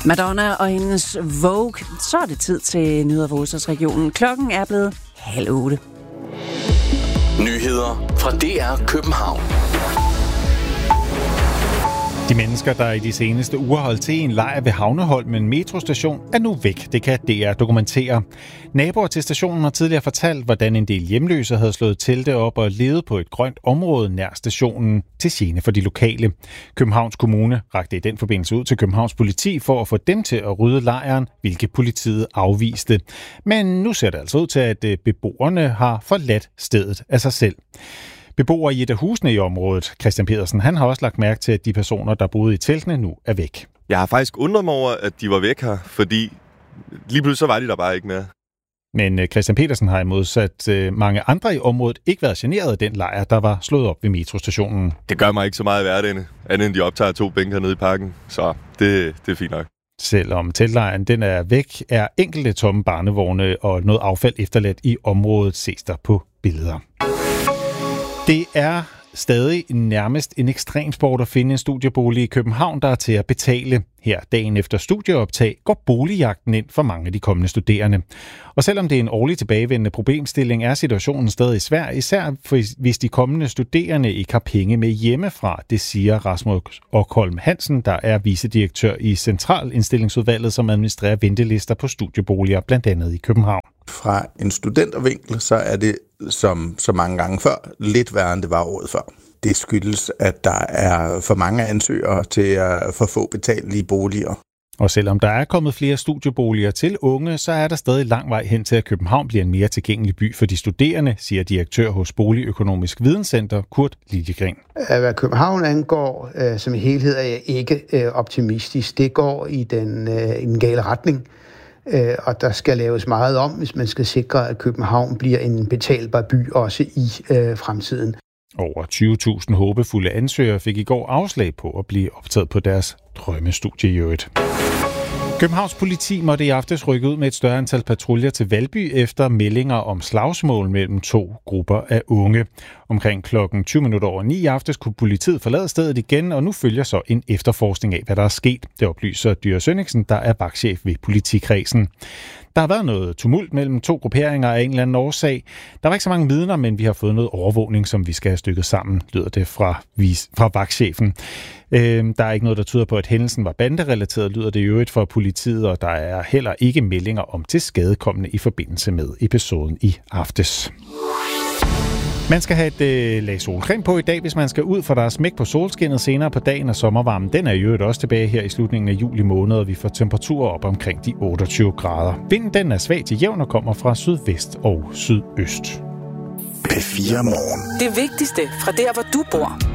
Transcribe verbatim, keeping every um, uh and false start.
Madonna og hendes Vogue. Så er det tid til nyheder fra hovedstadsregionen. Klokken er blevet halv otte. Nyheder fra D R København. De mennesker, der i de seneste uger holdt til i en lejr ved Havneholmen metrostation, er nu væk. Det kan D R dokumentere. Naboer til stationen har tidligere fortalt, hvordan en del hjemløse havde slået telte op og levet på et grønt område nær stationen til gene for de lokale. Københavns Kommune rakte i den forbindelse ud til Københavns Politi for at få dem til at rydde lejren, hvilket politiet afviste. Men nu ser det altså ud til, at beboerne har forladt stedet af sig selv. Beboere i et af husene i området, Christian Pedersen, han har også lagt mærke til, at de personer, der boede i teltene, nu er væk. Jeg har faktisk undret mig over, at de var væk her, fordi lige pludselig så var de der bare ikke mere. Men Christian Pedersen har i modsat mange andre i området ikke været generet af den lejr, der var slået op ved metrostationen. Det gør mig ikke så meget i hverdagen, andet end de optager to bænker nede i parken, så det, det er fint nok. Selvom teltlejren den er væk, er enkelte tomme barnevogne og noget affald efterladt i området, ses der på billeder. Det er stadig nærmest en ekstremsport at finde en studiebolig i København, der er til at betale. Her dagen efter studieoptag går boligjagten ind for mange af de kommende studerende. Og selvom det er en årligt tilbagevendende problemstilling, er situationen stadig svær, især hvis de kommende studerende ikke har penge med hjemmefra. Det siger Rasmus Okholm Hansen, der er vicedirektør i Centralindstillingsudvalget, som administrerer ventelister på studieboliger, blandt andet i København. Fra en studentervinkel, så er det som så mange gange før lidt værre, end det var året før. Det skyldes, at der er for mange ansøgere til at få få betalelige boliger. Og selvom der er kommet flere studieboliger til unge, så er der stadig lang vej hen til, at København bliver en mere tilgængelig by for de studerende, siger direktør hos Boligøkonomisk Videnscenter, Kurt Liljegren. Hvad København angår øh, som helhed er jeg ikke øh, optimistisk. Det går i den, øh, i den gale retning. Øh, og der skal laves meget om, hvis man skal sikre, at København bliver en betalbar by også i øh, fremtiden. Over tyve tusind håbefulde ansøgere fik i går afslag på at blive optaget på deres drømmestudie i øvrigt. Københavns Politi måtte i aftes rykke ud med et større antal patruljer til Valby efter meldinger om slagsmål mellem to grupper af unge. Omkring klokken tyve minutter over ni i aftes kunne politiet forlade stedet igen, og nu følger så en efterforskning af, hvad der er sket. Det oplyser Dyre Sønnigsen, der er vagtchef ved politikredsen. Der har været noget tumult mellem to grupperinger af en eller anden årsag. Der var ikke så mange vidner, men vi har fået noget overvågning, som vi skal have stykket sammen, lyder det fra, fra vagtchefen. Øh, der er ikke noget, der tyder på, at hændelsen var banderelateret, lyder det i øvrigt fra politiet, og der er heller ikke meldinger om tilskadekommende i forbindelse med episoden i aftes. Man skal have et øh, lag solcreme på i dag, hvis man skal ud, for der er smæk på solskinnet senere på dagen, og sommervarmen den er i øvrigt også tilbage her i slutningen af juli måned, og vi får temperaturer op omkring de otteogtyve grader. Vinden den er svag til jævn og kommer fra sydvest og sydøst. P fire Morgen. Det vigtigste fra der, hvor du bor.